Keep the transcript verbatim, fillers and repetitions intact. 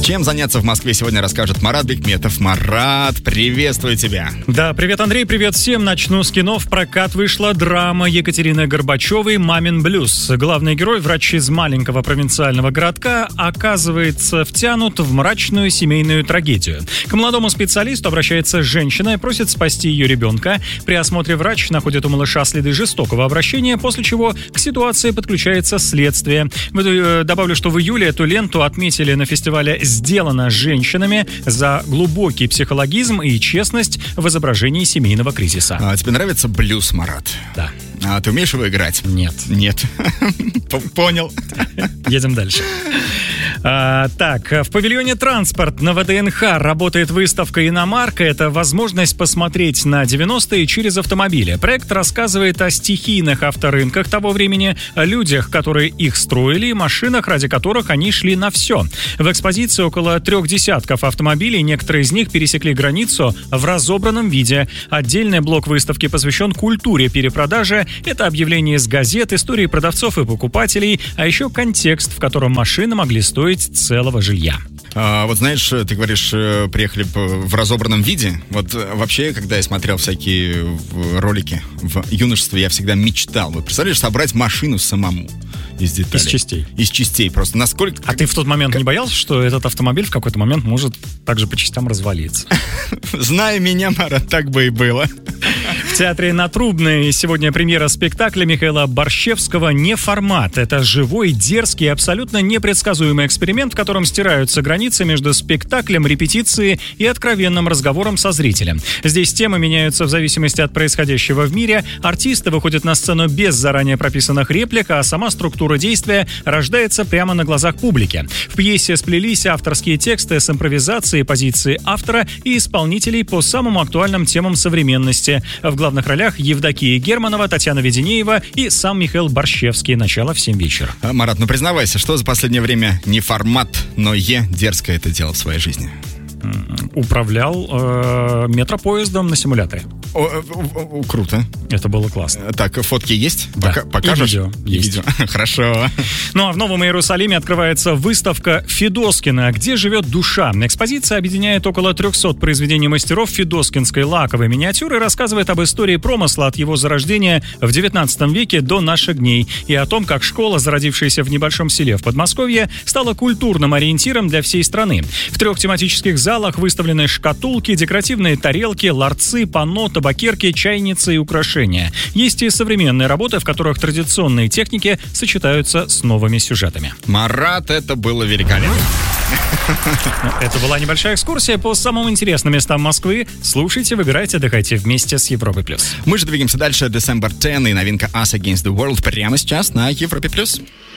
Чем заняться в Москве сегодня расскажет Марат Бекметов. Марат, приветствую тебя. Да, привет, Андрей, привет всем. Начну с кино. В прокат вышла драма Екатерины Горбачевой «Мамин блюз». Главный герой, врач из маленького провинциального городка, оказывается втянут в мрачную семейную трагедию. К молодому специалисту обращается женщина и просит спасти ее ребенка. При осмотре врач находит у малыша следы жестокого обращения, после чего к ситуации подключается следствие. Добавлю, что в июле эту ленту отметили на фестивале «Сделано женщинами» за глубокий психологизм и честность в изображении семейного кризиса. А тебе нравится блюз, Марат? Да. А ты умеешь его играть? Нет. Нет. Понял. Едем дальше. А, так, в павильоне «Транспорт» на ВДНХ работает выставка «Иномарка». Это возможность посмотреть на девяностые через автомобили. Проект рассказывает о стихийных авторынках того времени, о людях, которые их строили, и машинах, ради которых они шли на все. В экспозиции около трех десятков автомобилей, некоторые из них пересекли границу в разобранном виде. Отдельный блок выставки посвящен культуре перепродажи. Это объявления из газет, истории продавцов и покупателей, а еще контекст, в котором машины могли стоить целого жилья. А, вот знаешь, ты говоришь, приехали в разобранном виде. Вот вообще, когда я смотрел всякие ролики в юношестве, я всегда мечтал. Вот представляешь, собрать машину самому из деталей. Из частей. Из частей. Просто насколько... А ты в тот момент не боялся, что этот автомобиль в какой-то момент может также по частям развалиться? Зная меня, Марат, так бы и было. В театре на Трубной сегодня премьера спектакля Михаила Борщевского «Неформат». Это живой, дерзкий и абсолютно непредсказуемый эксперимент, в котором стираются границы между спектаклем, репетицией и откровенным разговором со зрителем. Здесь темы меняются в зависимости от происходящего в мире, артисты выходят на сцену без заранее прописанных реплик, а сама структура действия рождается прямо на глазах публики. В пьесе сплелись авторские тексты с импровизацией, позиции автора и исполнителей по самым актуальным темам современности. В главных ролях Евдокия Германова, Татьяна Веденеева и сам Михаил Борщевский. Начало в семь вечера. Марат, ну признавайся, что за последнее время не формат, но е дерзкое это дело в своей жизни? Управлял э, метропоездом на симуляторе. О, о, о, круто. Это было классно. Так, фотки есть? Да. Пока, покажешь? И видео есть. Видео. Хорошо. Ну а в Новом Иерусалиме открывается выставка Федоскина «Где живет душа». Экспозиция объединяет около трехсот произведений мастеров федоскинской лаковой миниатюры и рассказывает об истории промысла от его зарождения в девятнадцатом веке до наших дней и о том, как школа, зародившаяся в небольшом селе в Подмосковье, стала культурным ориентиром для всей страны. В трех тематических залах выставлены шкатулки, декоративные тарелки, ларцы, панно, табакерки, чайницы и украшения. Есть и современные работы, в которых традиционные техники сочетаются с новыми сюжетами. Марат, это было великолепно. Это была небольшая экскурсия по самым интересным местам Москвы. Слушайте, выбирайте, отдыхайте вместе с Европой плюс. Мы же двигаемся дальше. December tenth и новинка Us Against the World прямо сейчас на Европе плюс.